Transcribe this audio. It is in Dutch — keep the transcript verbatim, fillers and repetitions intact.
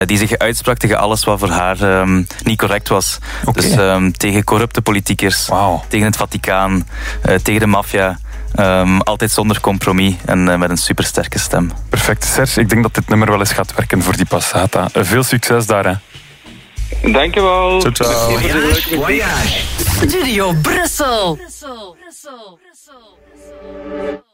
Die zich uitsprak tegen alles wat voor haar um, niet correct was. Okay. Dus um, tegen corrupte politiekers, wow. tegen het Vaticaan, uh, tegen de maffia. Um, altijd zonder compromis en uh, met een supersterke stem. Perfect, Serge. Ik denk dat dit nummer wel eens gaat werken voor die Passata. Uh, veel succes daar, hè. Dankjewel. Ciao, ciao. Voyage, voyage. Studio Brussel. Brussel, Brussel, Brussel.